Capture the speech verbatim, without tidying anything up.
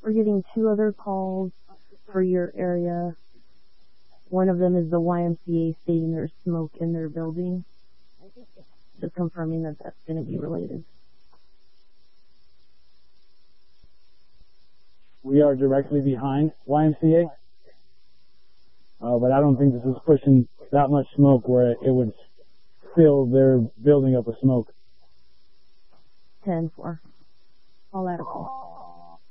We're getting two other calls for your area. One of them is the Y M C A stating there's smoke in their building. Just confirming that that's going to be related. We are directly behind Y M C A, uh, but I don't think this is pushing that much smoke where it would fill their building up with smoke. ten four. I'll add a call.